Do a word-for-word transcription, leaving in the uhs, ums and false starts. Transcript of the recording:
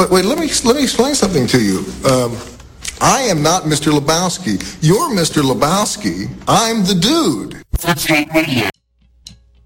Wait, wait, let me let me explain something to you. Um, I am not Mister Lebowski. You're Mister Lebowski. I'm the dude.